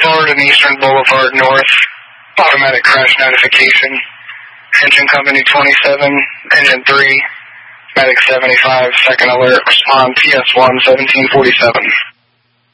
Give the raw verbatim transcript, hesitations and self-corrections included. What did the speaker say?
Boulevard and Eastern Boulevard North. Automatic crash notification. Engine Company twenty-seven, Engine three, Medic seventy-five, second alert, respond T S one seventeen forty-seven.